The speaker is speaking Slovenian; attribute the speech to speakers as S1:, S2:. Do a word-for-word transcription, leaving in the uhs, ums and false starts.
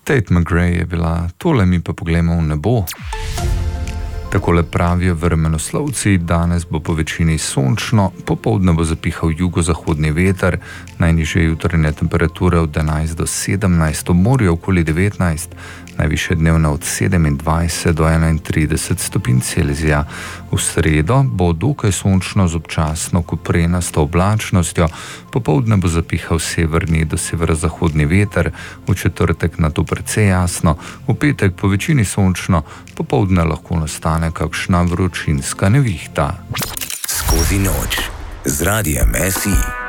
S1: Tate McRae je bila, tole mi pa poglejmo v nebo. Takole pravijo vremenoslovci, danes bo po večini sončno, popoldne bo zapihal jugozahodni veter, najnižje jutranje temperature od enajst do sedemnajst, v morju okoli devetnajst, najvišje dnevne od sedemindvajset do enaintrideset stopinj Celzija. V sredo bo dokaj sončno z občasno koprenasto oblačnostjo, popoldne bo zapihal severni do severozahodni veter, v četrtek nato precej jasno, v petek po večini sončno, popoldne lahko nastane kakšna vročinska nevihta.
S2: Skozi noč z Radiem S I.